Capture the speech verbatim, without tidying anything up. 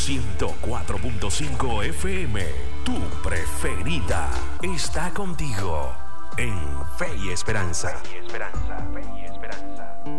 ciento cuatro punto cinco F M, tu preferida, está contigo en Fe y Esperanza. Fe y Esperanza.